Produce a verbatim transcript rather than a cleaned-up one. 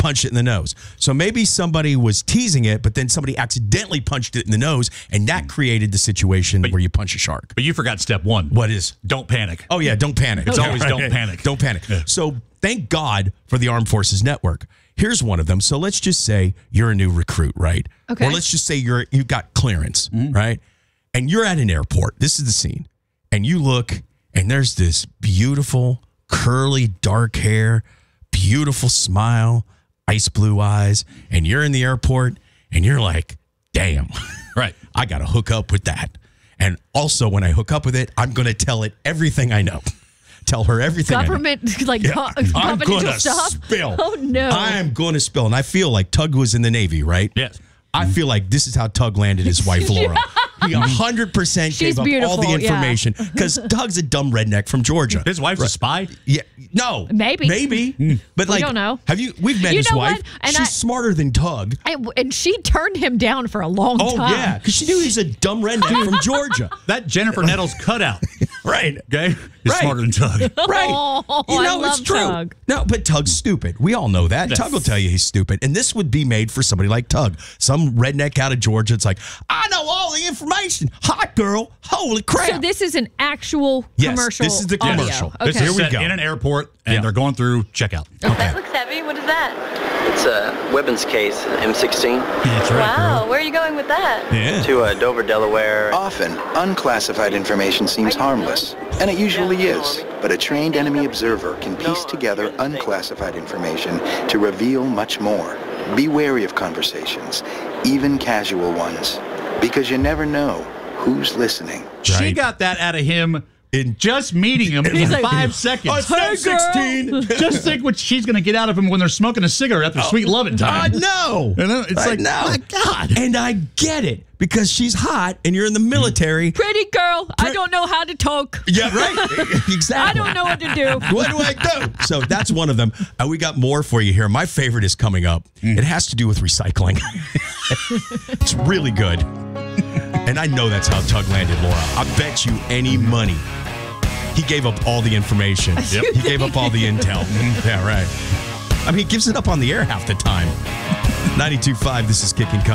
punched it in the nose. So maybe somebody was teasing it, but then somebody accidentally punched it in the nose, and that created the situation but, where you punch a shark. But you forgot step one. What is? Don't panic. Oh, yeah, don't panic. It's yeah, always right. don't panic. Don't panic. Yeah. So thank God for the Armed Forces Network. Here's one of them. So let's just say you're a new recruit, right? Okay. Or let's just say you're you've got clearance, mm-hmm. right? And you're at an airport. This is the scene. And you look, and there's this beautiful, curly, dark hair, beautiful smile, ice blue eyes, and you're in the airport, and you're like, damn, right? I got to hook up with that. And also, when I hook up with it, I'm going to tell it everything I know. Tell her everything. Government, like, yeah. co- I'm going to stuff? spill. Oh, no. I'm going to spill. And I feel like Tug was in the Navy, right? Yes. I feel like this is how Tug landed his wife, Laura. He one hundred percent She's gave up beautiful, all the yeah. information because Tug's a dumb redneck from Georgia. His wife's right. a spy? Yeah. No. Maybe. Maybe. Mm. But we like, don't know. Have you, we've met you his know wife. What? And She's I, smarter than Tug. And, and she turned him down for a long oh, time. Oh, yeah. Because she knew he's a dumb redneck from Georgia. That Jennifer Nettles cutout. Right. Okay? Is right. smarter than Tug. Right. Oh, you know, I it's love true. Tug. No, but Tug's stupid. We all know that. Yes. Tug will tell you he's stupid. And this would be made for somebody like Tug. Some redneck out of Georgia. It's like, I know all the information. Hot girl. Holy crap. So this is an actual yes, commercial this is the audio. commercial. Okay. This Here is we set go. in an airport, and Yeah. they're going through checkout. Okay. That looks heavy. What is that? It's a weapons case, M sixteen. That's right, Wow, girl. where are you going with that? Yeah. To uh, Dover, Delaware. Often, unclassified information seems harmless, and it usually is. But a trained enemy observer can piece together unclassified information to reveal much more. Be wary of conversations, even casual ones, because you never know who's listening. She Right. got that out of him in just meeting him in like, five seconds. Oh, it's Hey, sixteen. Just think what she's going to get out of him when they're smoking a cigarette after sweet loving I time. know. And then it's I like, know. my God. And I get it because she's hot and you're in the military. Pretty girl, I don't know how to talk. Yeah, right. Exactly. I don't know what to do. What do I do? So that's one of them. Uh, we got more for you here. My favorite is coming up. It has to do with recycling. It's really good. And I know that's how Tug landed, Laura. I bet you any money. He gave up all the information. Yep. He gave up all the intel. Yeah, right. I mean, he gives it up on the air half the time. ninety-two point five, this is Kicking Country.